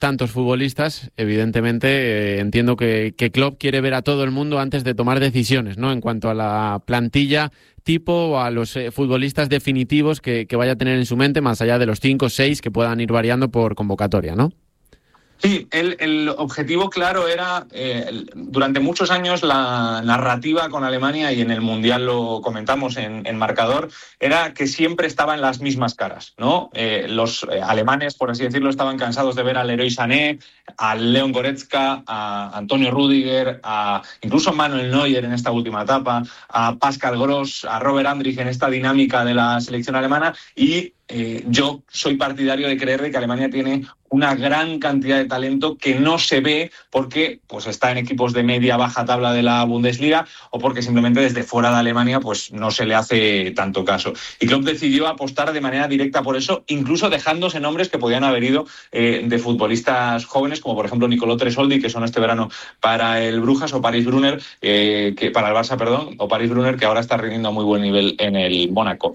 tantos futbolistas, evidentemente entiendo que Klopp quiere ver a todo el mundo antes de tomar decisiones, ¿no? En cuanto a la plantilla tipo o a los futbolistas definitivos que vaya a tener en su mente, más allá de los 5 o 6 que puedan ir variando por convocatoria, ¿no? Sí, el objetivo claro era, durante muchos años la narrativa con Alemania, y en el Mundial lo comentamos en Marcador, era que siempre estaban las mismas caras, ¿no? Los alemanes, por así decirlo, estaban cansados de ver al Leroy Sané, al Leon Goretzka, a Antonio Rüdiger, incluso a Manuel Neuer en esta última etapa, a Pascal Gross, a Robert Andrich en esta dinámica de la selección alemana, y yo soy partidario de creer que Alemania tiene una gran cantidad de talento que no se ve porque pues está en equipos de media-baja tabla de la Bundesliga, o porque simplemente desde fuera de Alemania pues no se le hace tanto caso. Y Klopp decidió apostar de manera directa por eso, incluso dejándose nombres que podían haber ido de futbolistas jóvenes, como por ejemplo Nicolò Tresoldi, que son este verano para el Brujas, o Paris Brunner, que para el Barça, o Paris Brunner, que ahora está rindiendo a muy buen nivel en el Mónaco.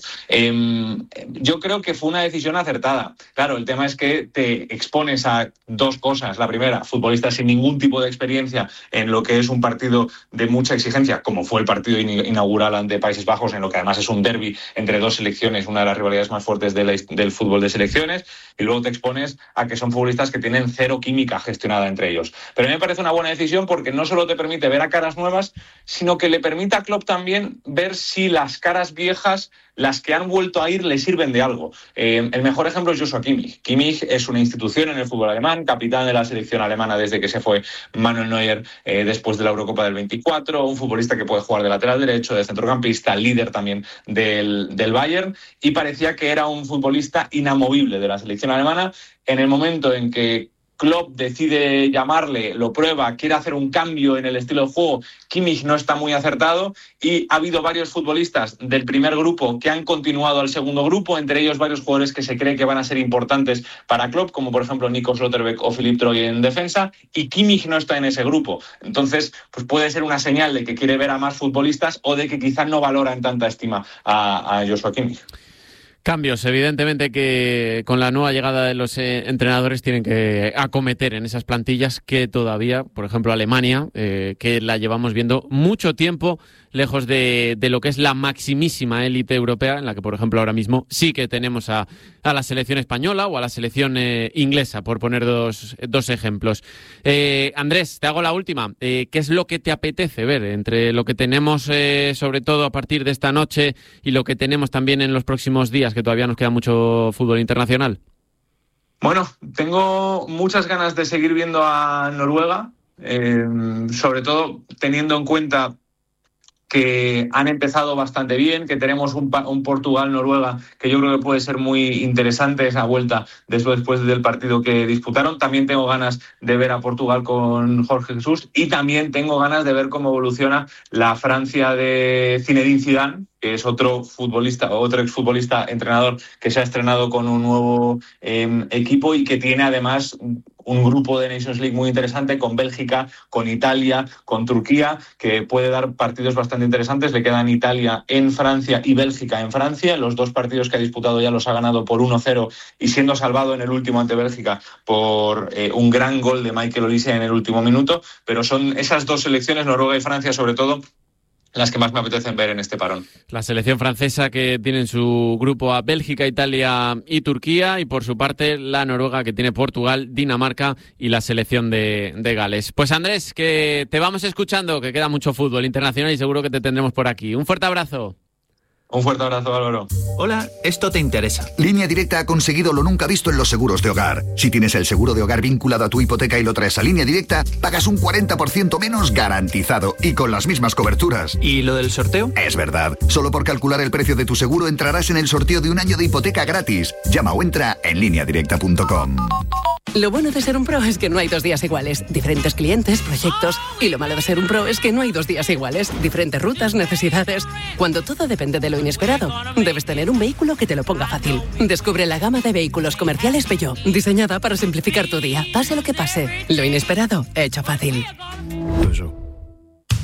Yo creo que fue una decisión acertada. Claro, el tema es que te expones a dos cosas. La primera, futbolistas sin ningún tipo de experiencia en lo que es un partido de mucha exigencia, como fue el partido inaugural ante Países Bajos, en lo que además es un derbi entre dos selecciones, una de las rivalidades más fuertes del fútbol de selecciones, y luego te expones a que son futbolistas que tienen cero química gestionada entre ellos. Pero a mí me parece una buena decisión porque no solo te permite ver a caras nuevas, sino que le permite a Klopp también ver si las caras viejas, las que han vuelto a ir, le sirven de algo. El mejor ejemplo es Joshua Kimmich. Kimmich es una institución en el fútbol alemán, capitán de la selección alemana desde que se fue Manuel Neuer después de la Eurocopa del 24, un futbolista que puede jugar de lateral derecho, de centrocampista, líder también del Bayern, y parecía que era un futbolista inamovible de la selección alemana. En el momento en que Klopp decide llamarle, lo prueba, quiere hacer un cambio en el estilo de juego, Kimmich no está muy acertado, y ha habido varios futbolistas del primer grupo que han continuado al segundo grupo, entre ellos varios jugadores que se cree que van a ser importantes para Klopp, como por ejemplo Nico Schlotterbeck o Philipp Troy en defensa, y Kimmich no está en ese grupo. Entonces, pues puede ser una señal de que quiere ver a más futbolistas, o de que quizás no valora en tanta estima a Joshua Kimmich. Cambios, evidentemente, que con la nueva llegada de los entrenadores tienen que acometer en esas plantillas que todavía, por ejemplo, Alemania, que la llevamos viendo mucho tiempo lejos de lo que es la maximísima élite europea, en la que, por ejemplo, ahora mismo sí que tenemos a la selección española o a la selección inglesa, por poner dos ejemplos. Andrés, te hago la última. ¿Qué es lo que te apetece ver entre lo que tenemos, sobre todo a partir de esta noche, y lo que tenemos también en los próximos días, que todavía nos queda mucho fútbol internacional? Bueno, tengo muchas ganas de seguir viendo a Noruega, sobre todo teniendo en cuenta que han empezado bastante bien, que tenemos un Portugal-Noruega que yo creo que puede ser muy interesante esa vuelta después del partido que disputaron. También tengo ganas de ver a Portugal con Jorge Jesús, y también tengo ganas de ver cómo evoluciona la Francia de Zinedine Zidane, que es otro exfutbolista entrenador que se ha estrenado con un nuevo equipo, y que tiene además un grupo de Nations League muy interesante con Bélgica, con Italia, con Turquía, que puede dar partidos bastante interesantes. Le quedan Italia en Francia y Bélgica en Francia. Los dos partidos que ha disputado ya los ha ganado por 1-0, y siendo salvado en el último ante Bélgica por un gran gol de Michael Olise en el último minuto. Pero son esas dos selecciones, Noruega y Francia sobre todo, las que más me apetecen ver en este parón. La selección francesa, que tiene en su grupo a Bélgica, Italia y Turquía, y por su parte la Noruega, que tiene Portugal, Dinamarca y la selección de Gales. Pues Andrés, que te vamos escuchando, que queda mucho fútbol internacional y seguro que te tendremos por aquí. Un fuerte abrazo. Un fuerte abrazo, Álvaro. Hola, esto te interesa. Línea Directa ha conseguido lo nunca visto en los seguros de hogar. Si tienes el seguro de hogar vinculado a tu hipoteca y lo traes a Línea Directa, pagas un 40% menos garantizado y con las mismas coberturas. ¿Y lo del sorteo? Es verdad. Solo por calcular el precio de tu seguro entrarás en el sorteo de un año de hipoteca gratis. Llama o entra en lineadirecta.com. Lo bueno de ser un pro es que no hay 2 días iguales. Diferentes clientes, proyectos. Y lo malo de ser un pro es que no hay 2 días iguales. Diferentes rutas, necesidades. Cuando todo depende de lo inesperado, debes tener un vehículo que te lo ponga fácil. Descubre la gama de vehículos comerciales Peugeot, diseñada para simplificar tu día. Pase lo que pase, lo inesperado, hecho fácil. Peugeot.